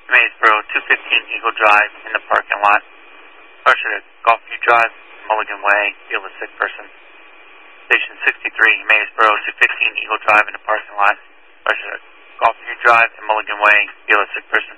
Maysboro, 215 Eagle Drive in the parking lot. Pressure to Golfview Drive, Mulligan Way, feel a sick person. Station 63, Maysboro, 215 Eagle Drive in the parking lot. Pressure to Golfview Drive and Mulligan Way, feel a sick person.